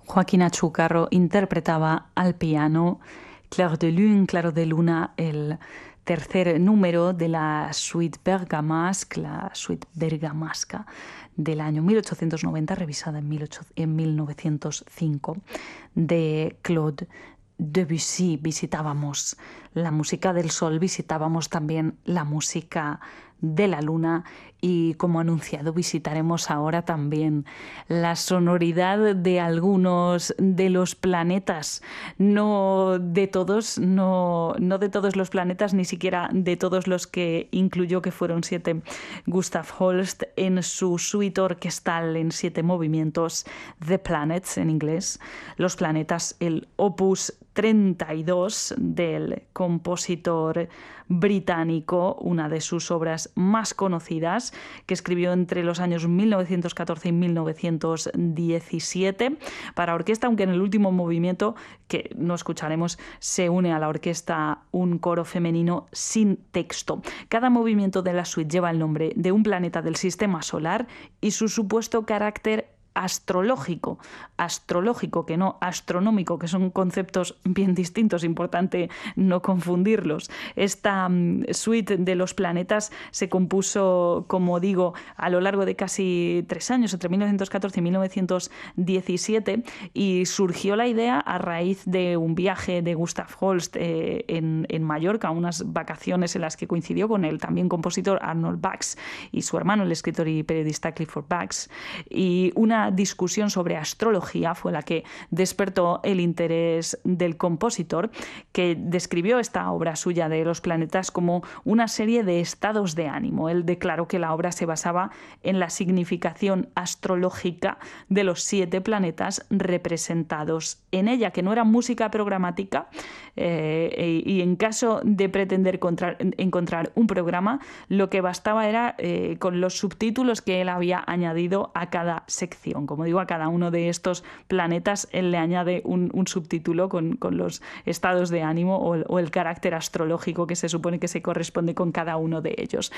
Joaquín Achúcarro interpretaba al piano Clair de Lune, Claro de Luna, el tercer número de la suite bergamasque, la suite bergamasca del año 1890, revisada en 1905, de Claude Debussy. Visitábamos la música del sol, visitábamos también la música de la luna y, como anunciado, visitaremos ahora también la sonoridad de algunos de los planetas, no de todos, no de todos los planetas, ni siquiera de todos los que incluyó, que fueron 7, Gustav Holst en su suite orquestal en 7 movimientos, The Planets en inglés, los planetas, el opus 32 del compositor británico, una de sus obras más conocidas, que escribió entre los años 1914 y 1917 para orquesta, aunque en el último movimiento, que no escucharemos, se une a la orquesta un coro femenino sin texto. Cada movimiento de la suite lleva el nombre de un planeta del sistema solar y su supuesto carácter astrológico, que no astronómico, que son conceptos bien distintos, importante no confundirlos. Esta suite de los planetas se compuso, como digo, a lo largo de casi 3 años, entre 1914 y 1917, y surgió la idea a raíz de un viaje de Gustav Holst en Mallorca, unas vacaciones en las que coincidió con el también compositor Arnold Bax y su hermano, el escritor y periodista Clifford Bax, y una discusión sobre astrología fue la que despertó el interés del compositor, que describió esta obra suya de los planetas como una serie de estados de ánimo. Él declaró que la obra se basaba en la significación astrológica de los 7 planetas representados en ella, que no era música programática, y en caso de pretender encontrar un programa, lo que bastaba era con los subtítulos que él había añadido a cada sección. Como digo, a cada uno de estos planetas él le añade un subtítulo con los estados de ánimo o el carácter astrológico que se supone que se corresponde con cada uno de ellos.